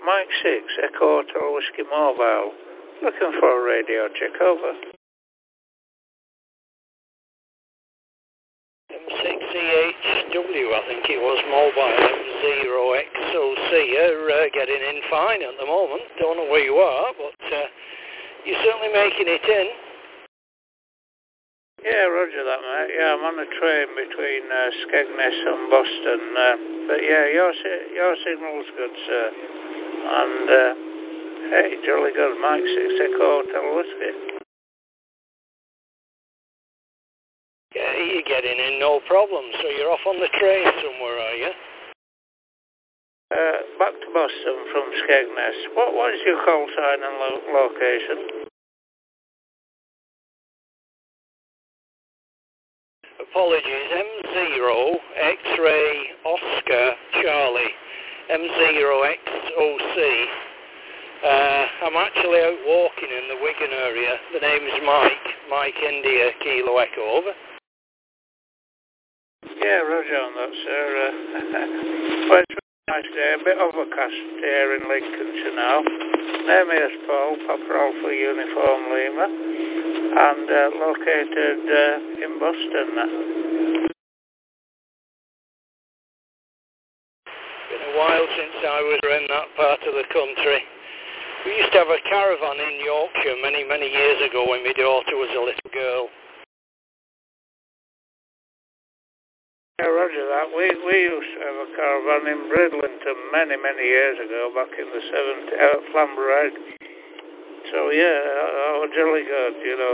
Mike 6, Echo Hotel Whiskey Mobile. Looking for a radio check, over. M6CHW, I think it was, mobile M0XOC. You're getting in fine at the moment. Don't know where you are, but you're certainly making it in. Yeah, roger that, mate. Yeah, I'm on a train between Skegness and Boston. But yeah, your signal's good, sir. And, hey, jolly good, Mike 6, Echo Hotel Whiskey. Yeah, you're getting in, no problem. So you're off on the train somewhere, are you? Back to Boston from Skegness. What is your call sign and location? Apologies, M0 X-ray Oscar Charlie, M0XOC. I'm actually out walking in the Wigan area. The name is Mike India Kilo Echo, over. Yeah, roger on that, sir. Well, it's a nice day, a bit overcast here in Lincolnshire now. Name is Paul, Papa Alpha Uniform Lima, and located in Boston. Been a while since I was in that part of the country. We used to have a caravan in Yorkshire many, many years ago when my daughter was a little girl. Yeah, roger that. We used to have a caravan in Bridlington many, many years ago, back in the 70s, at Flamborough Head. So yeah, jolly good, you know.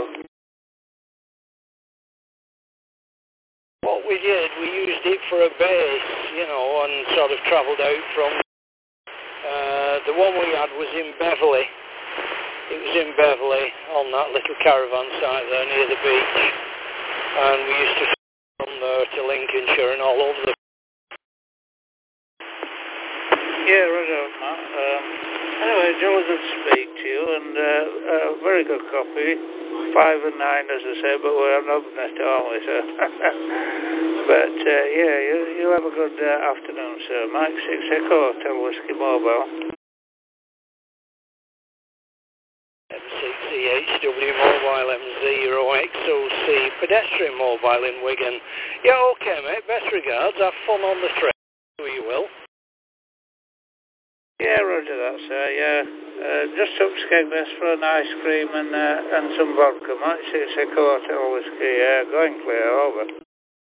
What we did, we used it for a base, you know, and sort of travelled out from. The one we had was in Beverley. It was in Beverley on that little caravan site there near the beach, and we used to from there to Lincolnshire and all over the. Yeah, right on, Matt. Anyway, jolly good to speak to you, and very good copy. 5 and 9, as I say, but we're not net, aren't we, sir? But yeah, you have a good afternoon, sir. Mike 6 Echo Hotel Whiskey Mobile. M6CHW mobile M0XOC pedestrian mobile in Wigan. Yeah, okay, mate. Best regards. Have fun on the train. Who you will. Yeah, roger that, sir. Yeah, just up Skegness for an ice cream and some vodka. Mike 6 Echo Hotel Whiskey. Going clear, over.